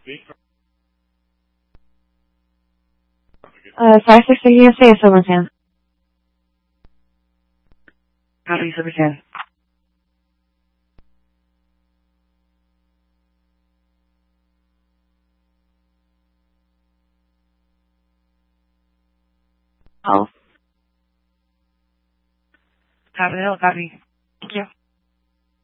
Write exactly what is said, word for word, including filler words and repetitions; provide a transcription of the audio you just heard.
Uh, five six six U S A, Silver ten. Copy, Silver ten. Oh. Copy, copy. Thank you.